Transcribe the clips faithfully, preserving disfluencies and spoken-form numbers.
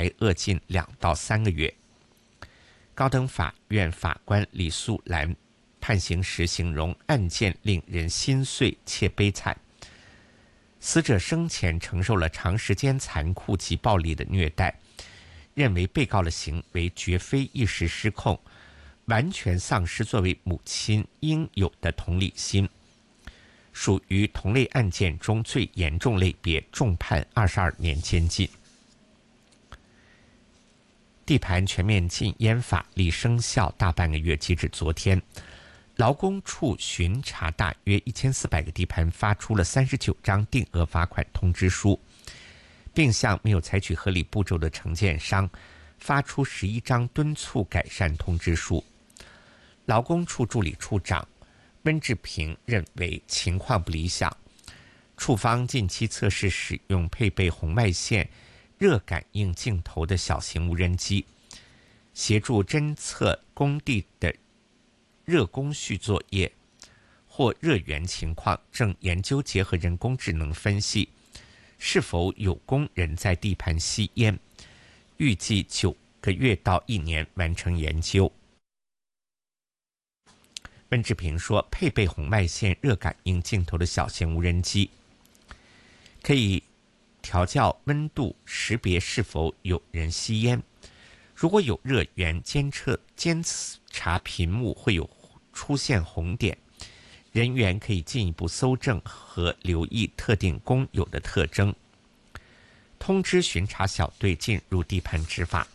裁扼禁两到三个月。高等法院法官李素兰判刑时形容案件令人心碎且悲惨，死者生前承受了长时间残酷及暴力的虐待，认为被告的行为绝非一时失控，完全丧失作为母亲应有的同理心，属于同类案件中最严重类别，重判二十二年监禁。地盘全面禁烟法例生效大半个月，截止昨天，劳工处巡查大约一千四百个地盘，发出了三十九张定额罚款通知书，并向没有采取合理步骤的承建商发出十一张敦促改善通知书。劳工处助理处长温志平认为情况不理想，处方近期测试使用配备红外线热感应镜头的小型无人机，协助侦测工地的热工序作业或热源情况，正研究结合人工智能分析是否有工人在地盘吸烟，预计九个月到一年完成研究。温志平说，配备红外线热感应镜头的小型无人机可以调校温度，识别是否有人吸烟，如果有热源，监测监察屏幕会有出现红点，人员可以进一步搜证和留意特定工友的特征，通知巡查小队进入地盘执法。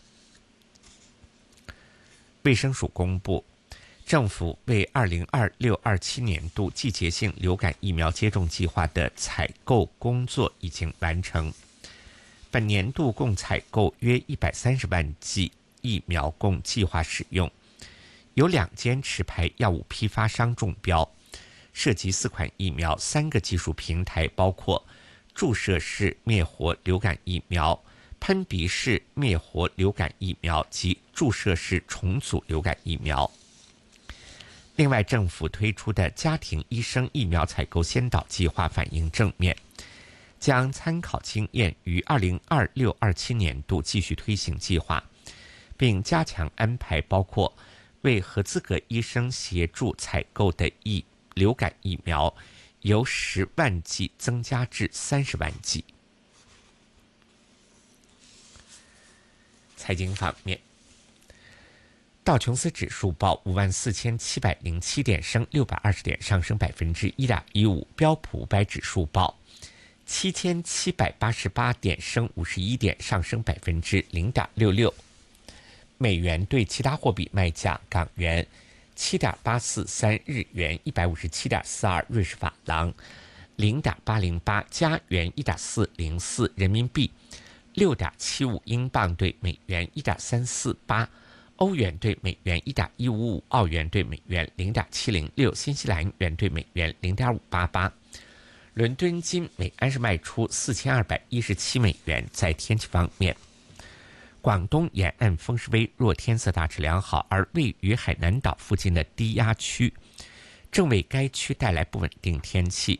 卫生署公布，政府为二零二六二七年度季节性流感疫苗接种计划的采购工作已经完成，本年度共采购约一百三十万剂疫苗供计划使用，有两间持牌药物批发商中标，涉及四款疫苗、三个技术平台，包括注射式灭活流感疫苗、喷鼻式灭活流感疫苗及注射式重组流感疫苗。另外，政府推出的家庭医生疫苗采购先导计划反应正面，将参考经验于二零二六二七年度继续推行计划，并加强安排包括为合资格医生协助采购的疫流感疫苗由十万剂增加至三十万剂。财经方面，道琼斯指数报五万四千七百零七点，升六百二十点，上升百分之一点一五。标普五百指数报七千七百八十八点，升五十一点，上升百分之零点六六。美元对其他货币卖价：港元七点八四三，日元一百五十七点四二，瑞士法郎零点八零八，加元一点四零四，人民币六点七五，英镑对美元一点三四八。欧元对美元一点一五五，澳元对美元零点七零六，新西兰元对美元零点五八八。伦敦金每安士卖出四千二百一十七美元。在天气方面，广东沿岸风势微弱，天色大致良好，而位于海南岛附近的低压区正为该区带来不稳定天气。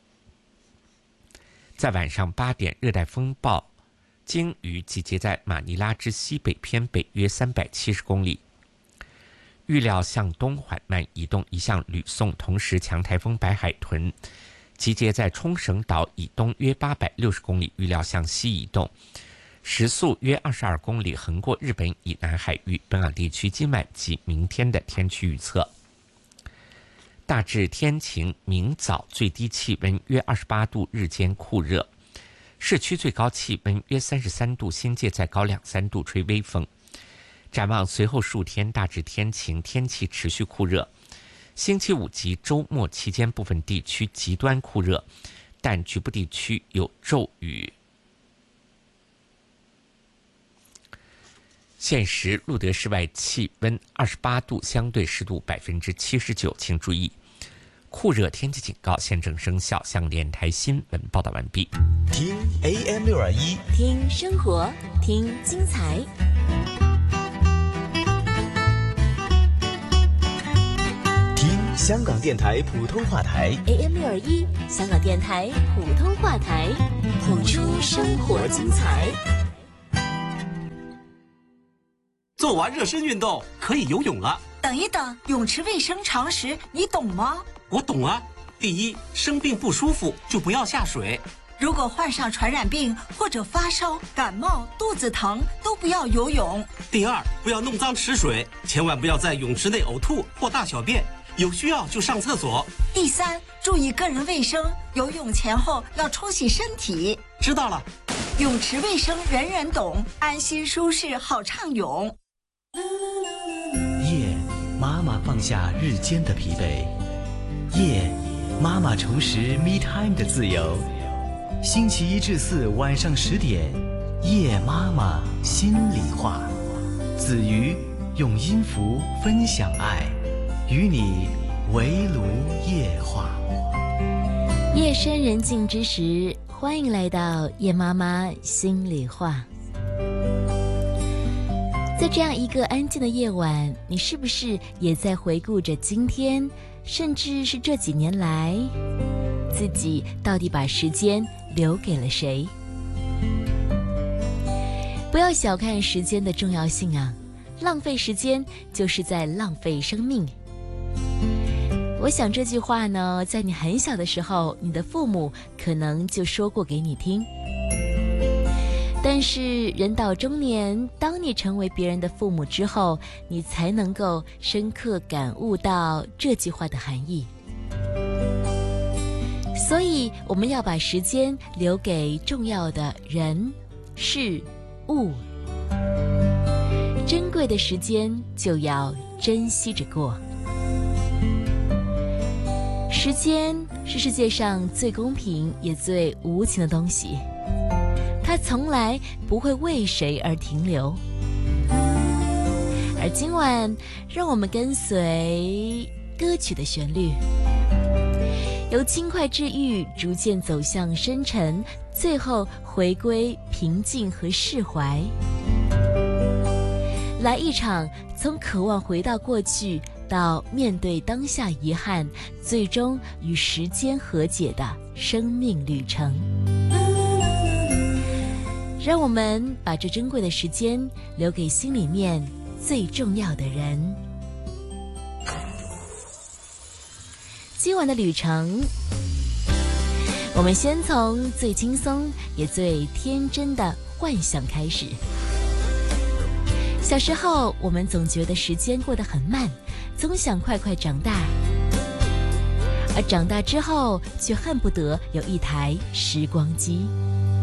在晚上八点，热带风暴鲸鱼集结在马尼拉之西北偏北约三百七十公里，预料向东缓慢移动，移向吕宋。同时，强台风白海豚集结在冲绳岛以东约八百六十公里，预料向西移动，时速约二十二公里，横过日本以南海域。本港地区今晚及明天的天气预测：大致天晴，明早最低气温约二十八度，日间酷热。市区最高气温约三十三度，新界再高两三度，吹微风。展望随后数天大致天晴，天气持续酷热。星期五及周末期间，部分地区极端酷热，但局部地区有骤雨。现时录得室外气温二十八度，相对湿度百分之七十九，请注意酷热天气警告现正生效。向电台新闻报道完毕。 听 A M 六二一， 听生活，听精彩。 听香港电台普通话台 A M 六二一，香港电台普通话台，谱出生活精彩。 做完热身运动可以游泳了。 等一等，泳池卫生常识你懂吗？ 我懂啊。第一，生病不舒服就不要下水。 如果患上传染病或者发烧、感冒、肚子疼，都不要游泳。 第二，不要弄脏池水，千万不要在泳池内呕吐或大小便，有需要就上厕所。 第三，注意个人卫生，游泳前后要冲洗身体。 知道了。 泳池卫生人人懂，安心舒适好畅泳。 夜，妈妈放下日间的疲惫。夜，妈妈重拾 me time 的自由。星期一至四晚上十点，夜妈妈心里话。子瑜用音符分享爱，与你围炉夜话。 夜深人静之时，欢迎来到夜妈妈心里话。在这样一个安静的夜晚，你是不是也在回顾着今天，甚至是这几年来，自己到底把时间留给了谁？不要小看时间的重要性啊！浪费时间就是在浪费生命。我想这句话呢，在你很小的时候，你的父母可能就说过给你听。但是人到中年，当你成为别人的父母之后，你才能够深刻感悟到这句话的含义。所以我们要把时间留给重要的人、事、物。珍贵的时间就要珍惜着过。时间是世界上最公平也最无情的东西，它从来不会为谁而停留。而今晚，让我们跟随歌曲的旋律，由轻快治愈逐渐走向深沉，最后回归平静和释怀，来一场从渴望回到过去到面对当下遗憾，最终与时间和解的生命旅程。让我们把这珍贵的时间留给心里面最重要的人。今晚的旅程，我们先从最轻松也最天真的幻想开始。小时候，我们总觉得时间过得很慢，总想快快长大，而长大之后却恨不得有一台时光机。